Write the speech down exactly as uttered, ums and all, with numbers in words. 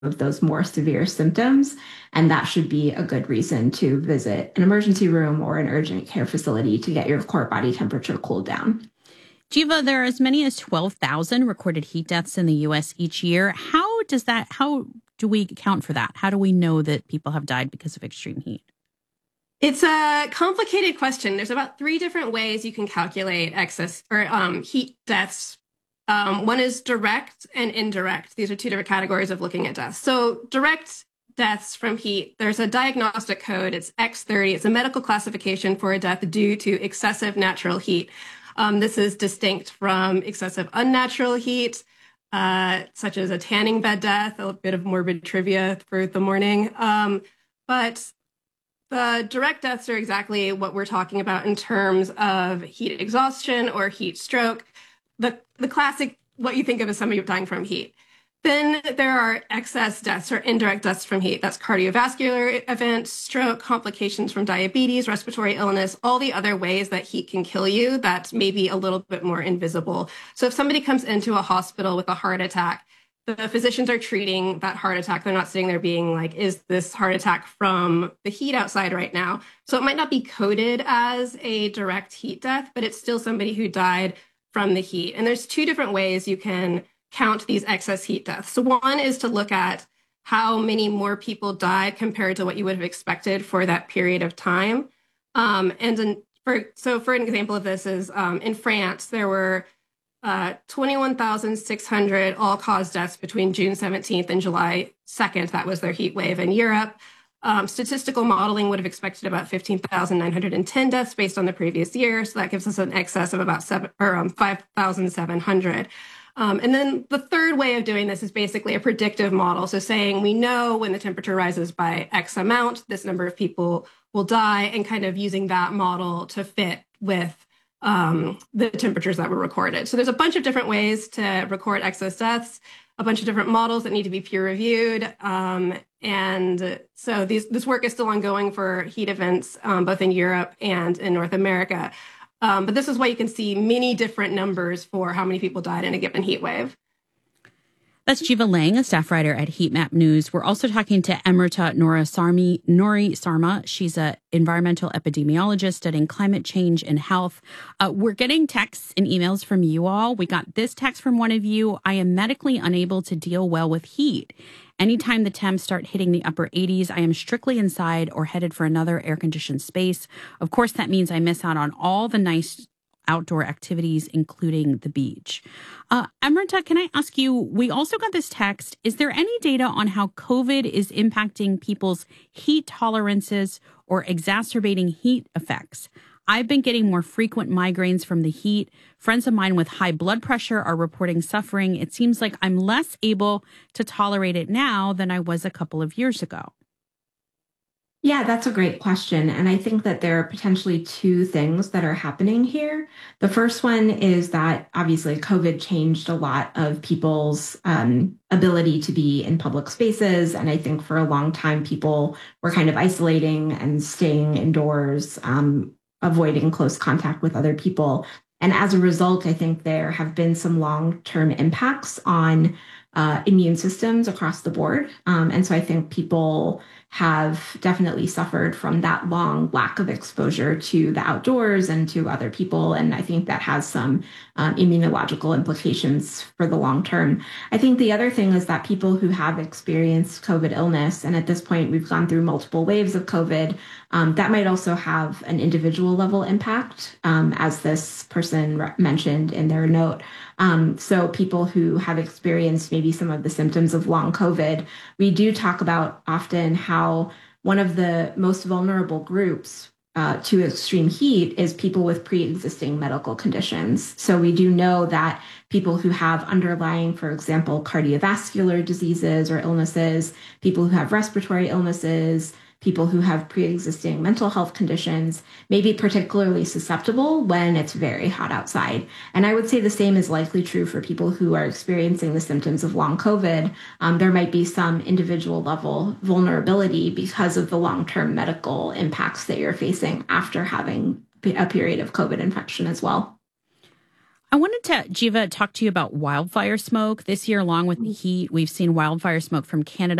of those more severe symptoms. And that should be a good reason to visit an emergency room or an urgent care facility to get your core body temperature cooled down. Jiva, there are as many as twelve thousand recorded heat deaths in the U S each year. How does that, how do we account for that? How do we know that people have died because of extreme heat? It's a complicated question. There's about three different ways you can calculate excess or um, heat deaths. Um, one is direct and indirect. These are two different categories of looking at deaths. So direct deaths from heat, there's a diagnostic code. It's X thirty. It's a medical classification for a death due to excessive natural heat. Um, this is distinct from excessive unnatural heat, uh, such as a tanning bed death, a bit of morbid trivia for the morning. Um, but the direct deaths are exactly what we're talking about in terms of heat exhaustion or heat stroke, the, the classic, what you think of as somebody dying from heat. Then there are excess deaths or indirect deaths from heat. That's cardiovascular events, stroke, complications from diabetes, respiratory illness, all the other ways that heat can kill you that may be a little bit more invisible. So if somebody comes into a hospital with a heart attack, the physicians are treating that heart attack. They're not sitting there being like, is this heart attack from the heat outside right now? So it might not be coded as a direct heat death, but it's still somebody who died from the heat. And there's two different ways you can count these excess heat deaths. So one is to look at how many more people died compared to what you would have expected for that period of time. Um, and in, for, so for an example of this is um, in France, there were Uh, twenty-one thousand six hundred all-cause deaths between June seventeenth and July second. That was their heat wave. In Europe, um, statistical modeling would have expected about fifteen thousand nine hundred ten deaths based on the previous year. So that gives us an excess of about seven, or um, five thousand seven hundred. Um, and then the third way of doing this is basically a predictive model. So saying we know when the temperature rises by X amount, this number of people will die, and kind of using that model to fit with um, the temperatures that were recorded. So there's a bunch of different ways to record excess deaths, a bunch of different models that need to be peer reviewed. Um, and so these, this work is still ongoing for heat events, um, both in Europe and in North America. Um, but this is why you can see many different numbers for how many people died in a given heat wave. That's Jiva Lang, a staff writer at Heat Map News. We're also talking to Amrita Nora Sarmi, Nori Sarma. She's an environmental epidemiologist studying climate change and health. Uh, we're getting texts and emails from you all. We got this text from one of you. I am medically unable to deal well with heat. Anytime the temps start hitting the upper eighties, I am strictly inside or headed for another air-conditioned space. Of course, that means I miss out on all the nice outdoor activities, including the beach. Uh, Amrita, can I ask you, we also got this text. Is there any data on how COVID is impacting people's heat tolerances or exacerbating heat effects? I've been getting more frequent migraines from the heat. Friends of mine with high blood pressure are reporting suffering. It seems like I'm less able to tolerate it now than I was a couple of years ago. Yeah, that's a great question. And I think that there are potentially two things that are happening here. The first one is that obviously COVID changed a lot of people's um, ability to be in public spaces. And I think for a long time, people were kind of isolating and staying indoors, um, avoiding close contact with other people. And as a result, I think there have been some long-term impacts on uh, immune systems across the board. Um, and so I think people have definitely suffered from that long lack of exposure to the outdoors and to other people. And I think that has some um, immunological implications for the long term. I think the other thing is that people who have experienced COVID illness, and at this point we've gone through multiple waves of COVID, um, that might also have an individual level impact, um, as this person re- mentioned in their note. Um, so people who have experienced maybe some of the symptoms of long COVID, we do talk about often how one of the most vulnerable groups uh, to extreme heat is people with pre-existing medical conditions. So we do know that people who have underlying, for example, cardiovascular diseases or illnesses, people who have respiratory illnesses, people who have pre-existing mental health conditions may be particularly susceptible when it's very hot outside. And I would say the same is likely true for people who are experiencing the symptoms of long COVID. Um, there might be some individual level vulnerability because of the long-term medical impacts that you're facing after having a period of COVID infection as well. I wanted to, Jiva, talk to you about wildfire smoke. This year, along with the heat, we've seen wildfire smoke from Canada